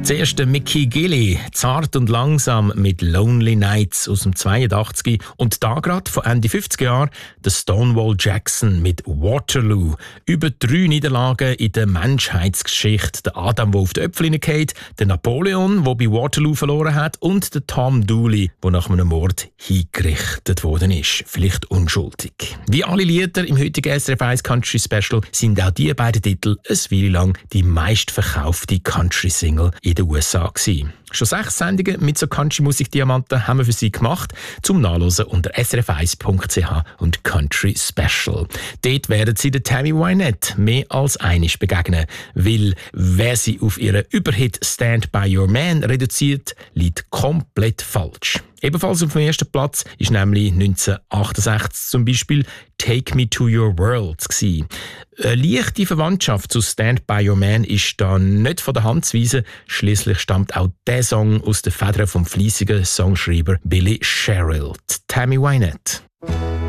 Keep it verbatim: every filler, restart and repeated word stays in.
Zuerst der Mickey Gilley, zart und langsam mit Lonely Nights aus dem zweiundachtzig und da gerade von Ende fünfziger Jahre der Stonewall Jackson mit Waterloo. Über drei Niederlagen in der Menschheitsgeschichte. Der Adam, der auf die Äpfel hineingeht, der Napoleon, der bei Waterloo verloren hat und der Tom Dooley, der nach einem Mord hingerichtet worden ist. Vielleicht unschuldig. Wie alle Lieder im heutigen S R F eins Country Special sind auch die beiden Titel eine Weile lang die meistverkaufte Country-Single in den U S A gewesen. Schon sechs Sendungen mit so Country-Musik-Diamanten haben wir für Sie gemacht, zum Nachlesen unter s r f eins punkt c h und Country Special. Dort werden Sie der Tammy Wynette mehr als einig begegnen, weil wer sie auf ihren Überhit «Stand by Your Man» reduziert, liegt komplett falsch. Ebenfalls auf dem ersten Platz ist nämlich neunzehnhundertachtundsechzig zum Beispiel «Take Me to Your World» gewesen. Eine leichte Verwandtschaft zu «Stand by Your Man» ist da nicht von der Hand zu weisen. Schliesslich stammt auch der Song aus den Federn vom fleissigen Songschreiber Billy Sherrill, Tammy Wynette.